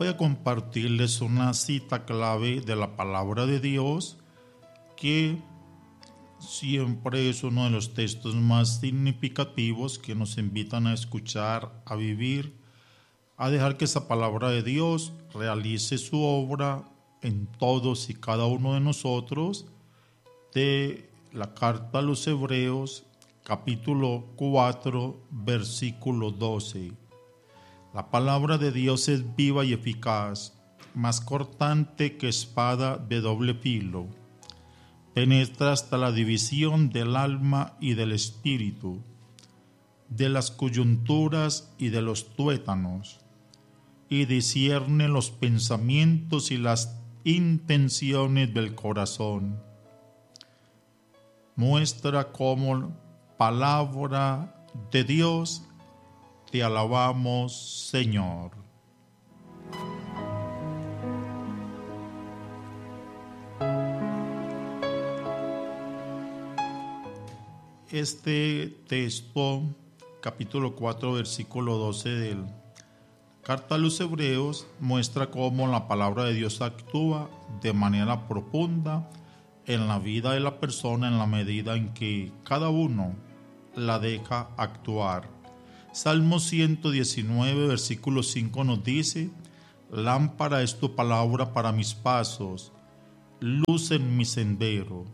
voy a compartirles una cita clave de la palabra de Dios que siempre es uno de los textos más significativos que nos invitan a escuchar, a vivir, a dejar que esa palabra de Dios realice su obra en todos y cada uno de nosotros, de la carta a los Hebreos, capítulo 4, versículo 12. La palabra de Dios es viva y eficaz, más cortante que espada de doble filo. Penetra hasta la división del alma y del espíritu, de las coyunturas y de los tuétanos, y discierne los pensamientos y las intenciones del corazón. Muestra cómo palabra de Dios te alabamos, Señor. Este texto, capítulo 4, versículo 12 de la carta a los Hebreos, muestra cómo la palabra de Dios actúa de manera profunda en la vida de la persona en la medida en que cada uno la deja actuar. Salmo 119, versículo 5 nos dice: lámpara es tu palabra para mis pasos, luz en mi sendero.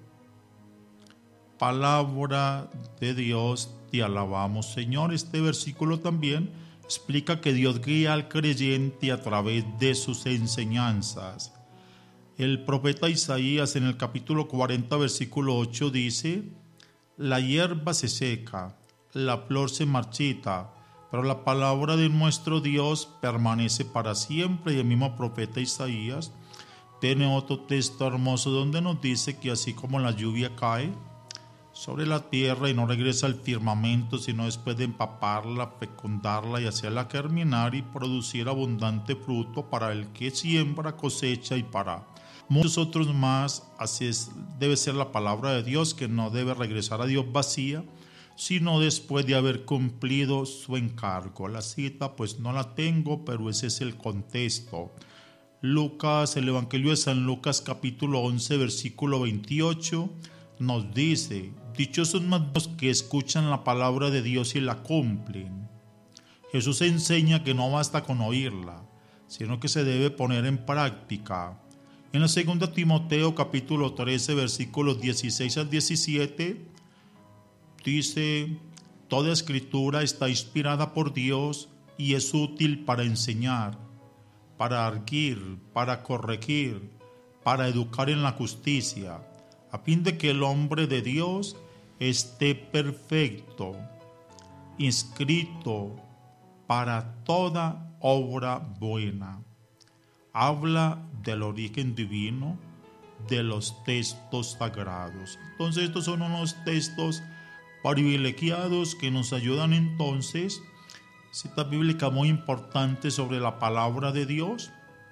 Palabra de Dios, te alabamos, Señor. Este versículo también explica que Dios guía al creyente a través de sus enseñanzas. El profeta Isaías en el capítulo 40, versículo 8 dice: la hierba se seca, la flor se marchita, pero la palabra de nuestro Dios permanece para siempre. Y el mismo profeta Isaías tiene otro texto hermoso donde nos dice que así como la lluvia cae sobre la tierra y no regresa al firmamento, sino después de empaparla, fecundarla y hacerla germinar y producir abundante fruto para el que siembra, cosecha y para muchos otros más, así debe ser la palabra de Dios, que no debe regresar a Dios vacía, sino después de haber cumplido su encargo. La cita pues no la tengo, pero ese es el contexto. Lucas, el Evangelio de San Lucas capítulo 11, versículo 28 nos dice: dichosos más los que escuchan la palabra de Dios y la cumplen. Jesús enseña que no basta con oírla, sino que se debe poner en práctica. En la segunda Timoteo capítulo 13, versículos 16 al 17, dice: toda escritura está inspirada por Dios y es útil para enseñar, para arguir, para corregir, para educar en la justicia, a fin de que el hombre de Dios esté perfecto, inscrito para toda obra buena. Habla del origen divino de los textos sagrados. Entonces estos son unos textos privilegiados que nos ayudan entonces, cita bíblica muy importante sobre la palabra de Dios,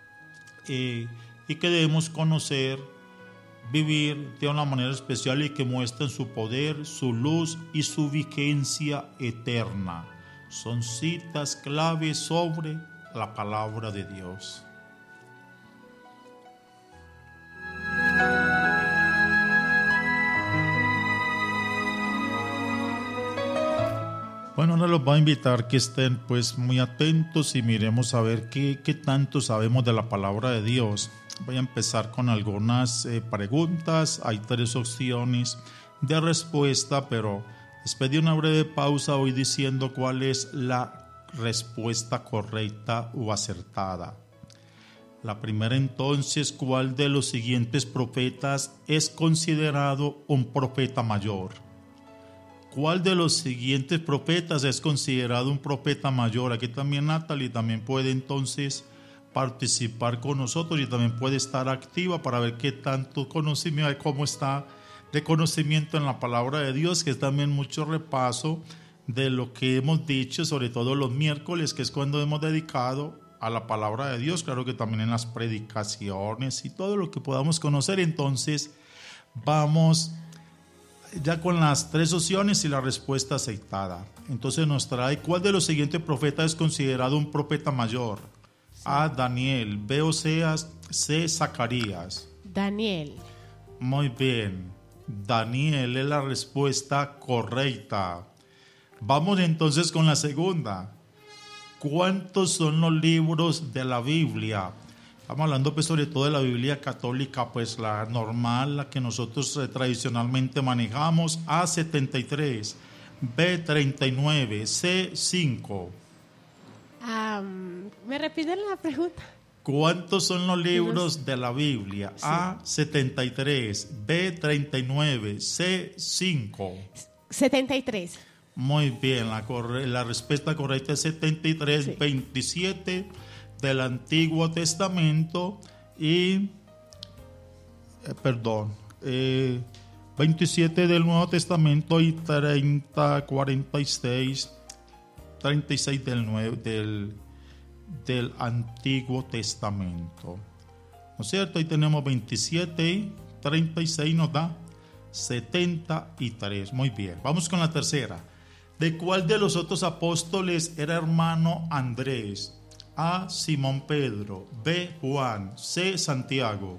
y que debemos conocer, vivir de una manera especial y que muestran su poder, su luz y su vigencia eterna. Son citas claves sobre la palabra de Dios. Bueno, ahora los voy a invitar que estén pues muy atentos y miremos a ver qué tanto sabemos de la palabra de Dios. Voy a empezar con algunas preguntas. Hay 3 opciones de respuesta, pero después de una breve pausa voy diciendo cuál es la respuesta correcta o acertada. La primera entonces: ¿cuál de los siguientes profetas es considerado un profeta mayor? ¿Cuál de los siguientes profetas es considerado un profeta mayor? Aquí también Natalie también puede entonces participar con nosotros y también puede estar activa para ver qué tanto conocimiento, cómo está de conocimiento en la palabra de Dios, que es también mucho repaso de lo que hemos dicho, sobre todo los miércoles, que es cuando hemos dedicado a la palabra de Dios. Claro que también en las predicaciones y todo lo que podamos conocer. Entonces vamos ya con las 3 opciones y la respuesta aceitada. Entonces nos trae: ¿cuál de los siguientes profetas es considerado un profeta mayor? A. Daniel. B. Oseas. C. Zacarías. Daniel. Muy bien. Daniel es la respuesta correcta. Vamos entonces con la segunda. ¿Cuántos son los libros de la Biblia? Estamos hablando pues sobre todo de la Biblia católica, pues la normal, la que nosotros tradicionalmente manejamos. A. 73. B. 39. C. 5. ¿Me repiten la pregunta? ¿Cuántos son los libros de la Biblia? Sí. A. 73. B. 39. C. 5. 73. Muy bien, la respuesta correcta es 73, Sí. 27 del Antiguo Testamento y, 27 del Nuevo Testamento y 36 del Antiguo Testamento. ¿No es cierto? Ahí tenemos 27 y 36 nos da 73. Muy bien, vamos con la tercera. ¿De cuál de los otros apóstoles era hermano Andrés? A. Simón Pedro. B. Juan. C. Santiago.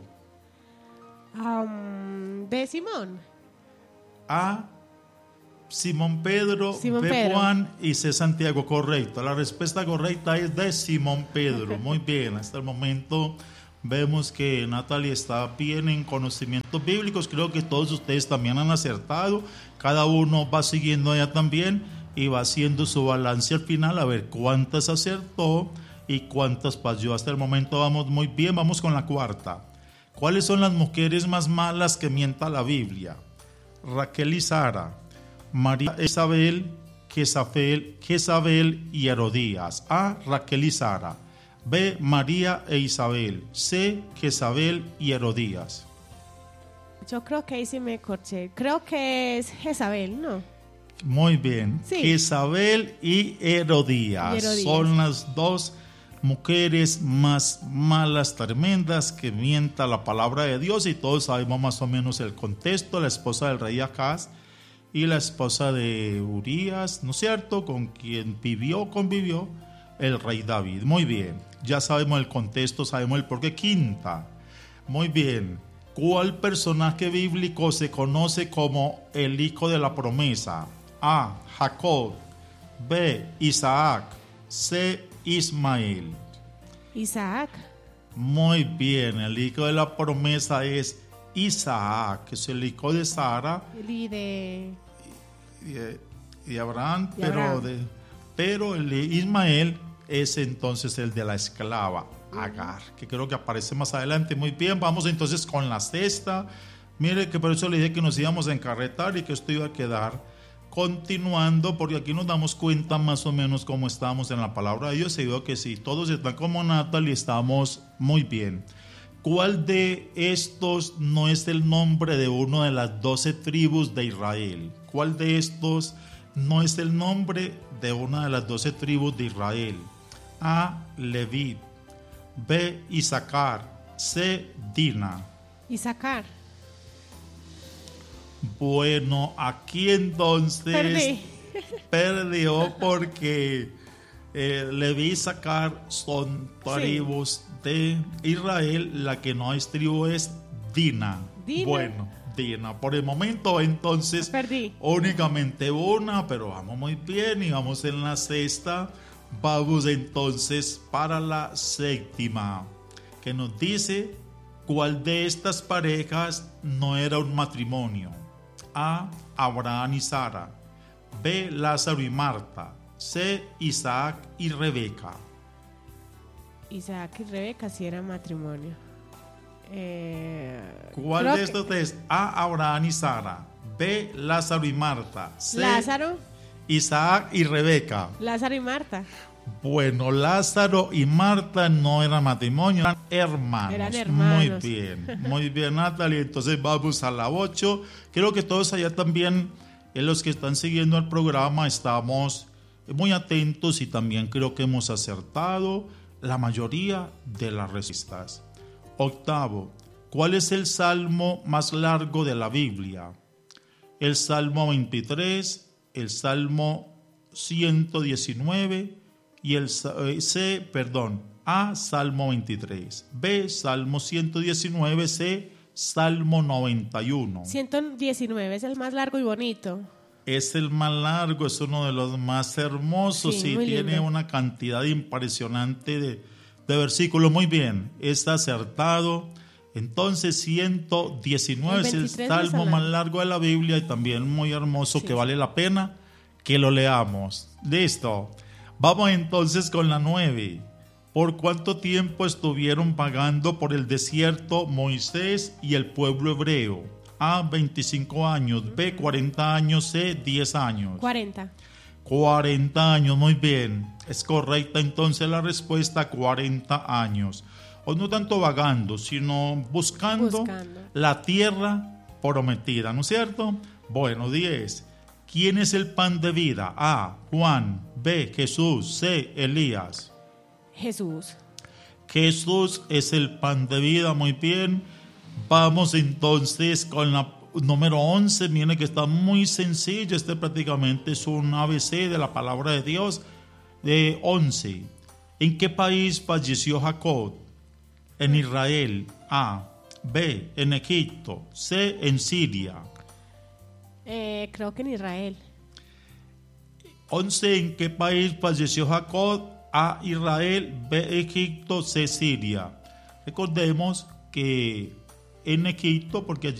De Simón. A. Simón Pedro. Simón B. Pedro. Juan y C. Santiago. Correcto. La respuesta correcta es de Simón Pedro. Muy bien. Hasta el momento vemos que Natalie está bien en conocimientos bíblicos. Creo que todos ustedes también han acertado. Cada uno va siguiendo allá también y va haciendo su balance al final a ver cuántas acertó y cuántas falló. Hasta el momento vamos muy bien. Vamos con la cuarta. ¿Cuáles son las mujeres más malas que mienta la Biblia? Raquel y Sara, María Isabel, Jezabel y Herodías. A. Raquel y Sara. B. María e Isabel. C. Jezabel y Herodías. Yo creo que ahí sí me corché. Creo que es Jezabel, ¿no? Muy bien. Sí. Jezabel y Herodías son las dos mujeres más malas, tremendas, que mienta la palabra de Dios, y todos sabemos más o menos el contexto. La esposa del rey Acaz y la esposa de Urías, ¿no es cierto?, con quien convivió el rey David. Muy bien, ya sabemos el contexto, sabemos el porqué. Quinta, muy bien. ¿Cuál personaje bíblico se conoce como el hijo de la promesa? A. Jacob. B. Isaac. C. Ismael. Isaac. Muy bien, el hijo de la promesa es Isaac, que es el hijo de Sara Y de y Abraham, Y Abraham. pero el de Ismael es entonces el de la esclava Agar, que creo que aparece más adelante. Muy bien, vamos entonces con la sexta. Mire que por eso le dije que nos íbamos a encarretar y que esto iba a quedar continuando, porque aquí nos damos cuenta más o menos cómo estamos en la palabra de Dios. Y veo que si todos están como Natalie, estamos muy bien. ¿Cuál de estos no es el nombre de una de las 12 tribus de Israel? ¿Cuál de estos no es el nombre de una de las 12 tribus de Israel? A. Leví. B. Isaacar. C. Dina. Isaacar. Bueno, aquí entonces perdió porque Leví y Isaacar son tribus de Israel. La que no es tribu es Dina. Bueno, Dina. Por el momento entonces Perdí. únicamente una, pero vamos muy bien y vamos en la sexta. Vamos entonces para la séptima, que nos dice cuál de estas parejas no era un matrimonio. A. Abraham y Sara. B. Lázaro y Marta. C. Isaac y Rebeca. Isaac y Rebeca sí era matrimonio. ¿Cuál de estos tres? A. Abraham y Sara. B. Lázaro y Marta. C. Lázaro. Isaac y Rebeca. Lázaro y Marta. Bueno, Lázaro y Marta no eran matrimonio, eran hermanos. Eran hermanos. Muy bien, Natalie. Entonces vamos a la 8. Creo que todos allá también, los que están siguiendo el programa, estamos muy atentos y también creo que hemos acertado la mayoría de las respuestas. Octavo, ¿cuál es el salmo más largo de la Biblia? El Salmo 23, el Salmo 119 y A, Salmo 23. B, Salmo 119. C, Salmo 91. 119 es el más largo y bonito. Es el más largo, es uno de los más hermosos Sí, y muy tiene lindo. una cantidad impresionante de versículos. Muy bien, está acertado. Entonces 119 es el 23 salmo es más largo de la Biblia y también muy hermoso, que vale la pena que lo leamos. Listo. Vamos entonces con la 9. ¿Por cuánto tiempo estuvieron vagando por el desierto Moisés y el pueblo hebreo? A, 25 años. B, 40 años. C, 10 años. 40. 40 años, muy bien. Es correcta entonces la respuesta, 40 años. O no tanto vagando, sino buscando la tierra prometida, ¿no es cierto? Bueno, 10. ¿Quién es el pan de vida? A, Juan. B, Jesús. C, Elías. Jesús. Jesús es el pan de vida, muy bien. Vamos entonces con la número 11. Miren que está muy sencillo. Este prácticamente es un ABC de la palabra de Dios. De 11. ¿En qué país falleció Jacob? En Israel. A. B, en Egipto. C, en Siria. Creo que en Israel. 11. ¿En qué país falleció Jacob? A, Israel. B, Egipto. C, Siria. Recordemos que en Egipto, porque allí